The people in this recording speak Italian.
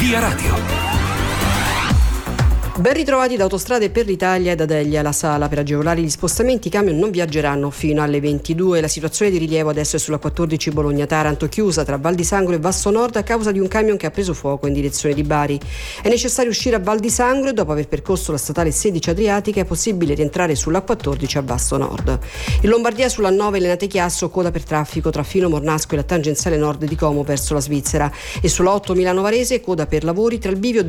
Via Radio. Ben ritrovati da Autostrade per l'Italia e da Delia La Sala. Per agevolare gli spostamenti i camion non viaggeranno fino alle 22. La situazione di rilievo adesso è sulla 14 Bologna-Taranto, chiusa tra Val di Sangro e Vasto Nord a causa di un camion che ha preso fuoco in direzione di Bari. È necessario uscire a Val di Sangro e dopo aver percorso la statale 16 Adriatica è possibile rientrare sulla 14 a Vasto Nord. In Lombardia sulla 9 Lenate Chiasso coda per traffico tra Fino Mornasco e la tangenziale nord di Como verso la Svizzera, e sulla 8 Milano Varese coda per lavori tra il bivio